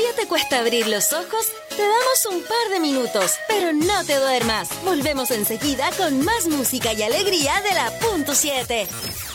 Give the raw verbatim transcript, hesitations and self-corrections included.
¿Todavía te cuesta abrir los ojos? Te damos un par de minutos, pero no te duermas. Volvemos enseguida con más música y alegría de la punto siete.